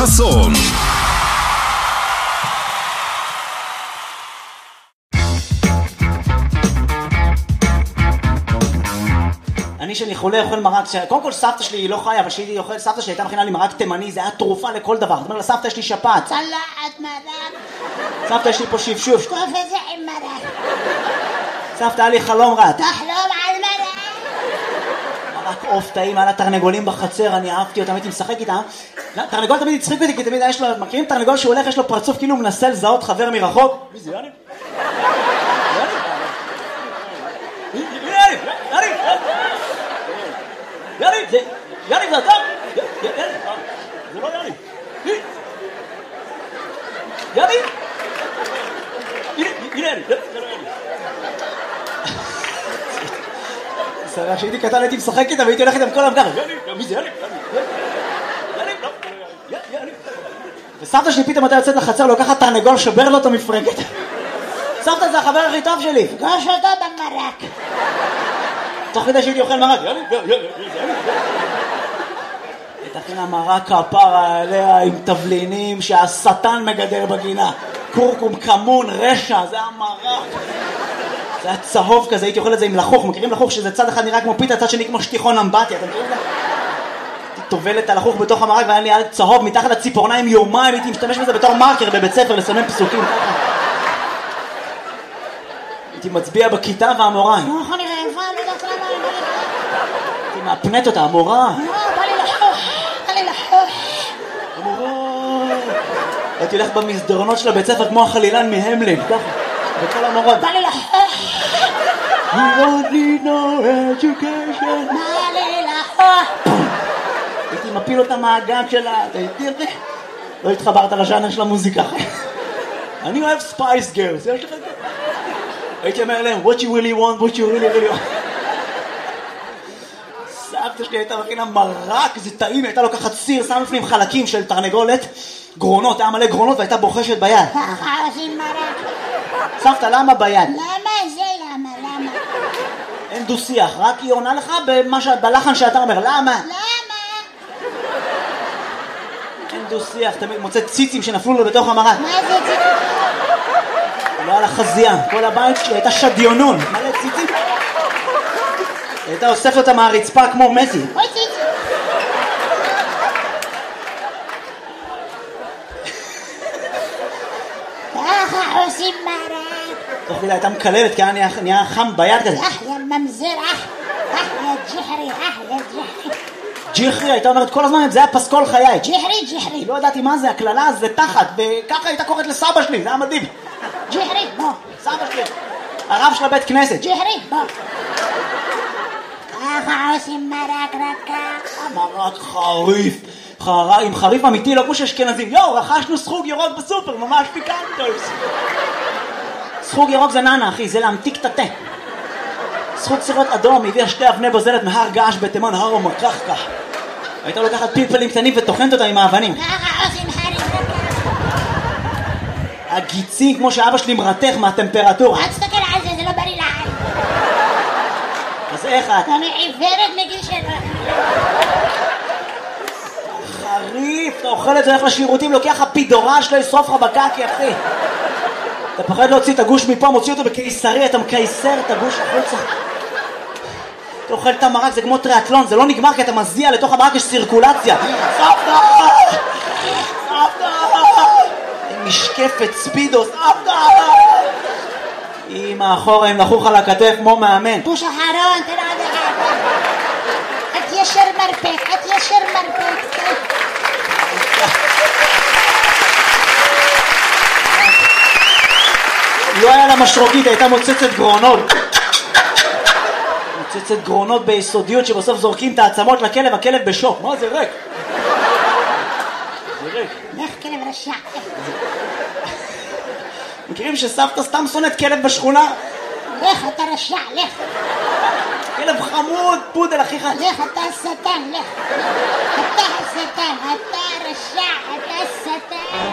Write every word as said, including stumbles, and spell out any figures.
חסון. אני שאני חולה אוכל מרק, קודם כל סבתא שלי היא לא חיה, אבל שהיא אוכלת, סבתא שלי הייתה מכינה לי מרק תימני, זה היה תרופה לכל דבר. זאת אומרת, סבתא יש לי שפעת. צלחת מרק. סבתא יש לי פה שפשוף. שטוף את זה עם מרק. סבתא היה לי חלום רע. תחלום על מרק. מרק עוף טעים, היה לה תרנגולים בחצר, אני אהבתי אותם, הייתי משחק איתם. תרנגול תמיד הצחיק אותי, כי תמיד יש לו, מכירים תרנגול שהוא הולך, יש לו פרצוף כאילו הוא מנסה לזהות חבר מרחוק. מי זה יאני? יאני! יאני! יאני! זה... יאני זה אתה! יאני! זה לא יאני! יאני! הנה! הנה יאני! זה לא יאני! סרח, שהייתי קטן הייתי משחק איתם והייתי הולך איתם כל המגר. יאני! מי זה יאני? יאני! לא! יאני! וסבתא שלי פתאום אתה יוצאת לחצר, לוקחת תרנגול, שובר לו את המפרקת. סבתא זה החבר הכי טוב שלי. פגוש אותו במרק. תוך כדי שהייתי אוכל מרק. יאני! יאני! תכינה מרק כפרה עליה עם תבלינים שהשטן מגדל בגינה. קורקום, כמון, רשע, זה המרק. זה היה צהוב כזה, הייתי אוכל את זה עם לחוך. מכירים לחוך שזה צד אחד נראה כמו פיתה, צד שני כמו שטיחון אמבטיה, אתם מכירים את זה? הייתי טובל את הלחוך בתוך המרק והיה לי על צהוב מתחת לציפורניים יומיים, הייתי משתמש בזה בתור מרקר בבית ספר לסמן פסוקים ככה. הייתי מצביע בכיתה והמורה. נו, איך אני רעבה, לא יודעת למה, הייתי מאפנת אותה, המורה. נו, בא לי לחוך, בא לי לחוך. המורה. הייתי הולך במסדרונות של הבית ספר כמו החלילן מהמלין, ככה, בכל המורות. בא לי לחוך. You don't need no education. בא לי לחוך. הייתי מפיל אותה מהגג שלה, אתה איתי את זה? לא התחברת לז'אנר של המוזיקה. אני אוהב ספייס גרס, יש לך את זה? הייתי אומר להם, what you really want, what you really really want. סבתא שלי הייתה מכינה מרק, זה טעים, הייתה לוקחת סיר, שם לפנים חלקים של תרנגולת, גרונות, היה מלא גרונות והייתה בוחשת ביד. ככה עושים מרק. סבתא, למה ביד? למה זה למה? למה? אין דו שיח, רק היא עונה לך במה ש... בלחן שאתה אומר, למה? למה? אין דו שיח, תמיד מוצא ציצים שנפלו לו בתוך המרק. מה זה ציצים? לא על החזייה, כל הבית שלי הייתה שדיונון, מלא ציצים. הייתה אוספת אותה מהרצפה כמו מסי. אוי ציצים. ככה עושים מרק. תוך כדי הייתה מקללת כי היה נהיה חם ביד כזה. אח יא ממזר, אח. אח יא ג'חרי, אח יא ג'חרי. ג'יחרי, הייתה אומרת כל הזמן, זה היה פסקול חיי. ג'חרי, ג'חרי. לא ידעתי מה זה, הכללה זה תחת, וככה הייתה קוראת לסבא שלי, זה היה מדהים. ג'חרי, בוא. סבא שלי, הרב של הבית כנסת. ג'חרי, בוא. ככה עושים מרק רק ככה. מרק חריף, חר... עם חריף אמיתי, לא כמו שאשכנזים. יואו, רכשנו סחוג ירוק בסופר, ממש פיקנטוס. סחוג ירוק זה ננה, אחי, זה להמתיק את התה. סחוג סירות אדום, הביאה שתי אבני בוזלת מהר געש בתימן, הר המקחקח. הייתה לוקחת פלפלים קטנים וטוחנת אותם עם האבנים. ככה עושים הרים רק ככה. הגיצים, כמו שאבא שלי מרתך מהטמפרטורה. אל תסתכל על זה, זה לא בריא לעין. אז איך את? אני עיוורת מגיל שבע. חריף, אתה אוכל את זה, הולך לשירותים, לוקח הפידורה שלו, ישרוף לך בקקי, אחי. אתה פחד להוציא את הגוש מפה, מוציא אותו בקיסרי, אתה מקייסר את הגוש החוצה. אתה אוכל את המרק, זה כמו טריאטלון, זה לא נגמר כי אתה מזיע לתוך המרק, יש סירקולציה. סבתא! סבתא! משקפת ספידו, סבתא! אמא, אחורה, הם לחוך על הכתף כמו מאמן. פוש אחרון, תראה עוד אחד. את ישר מרפק, את ישר מרפק. לא היה לה משרוקית, הייתה מוצצת גרונות. מוצצת גרונות ביסודיות שבסוף זורקים את העצמות לכלב, הכלב בשוק. מה זה ריק? זה ריק. לך כלב רשע. מכירים שסבתא סתם שונאת כלב בשכונה? לך אתה רשע, לך. כלב חמוד, פודל הכי חד. לך אתה שטן, לך. אתה השטן, אתה רשע, אתה שטן.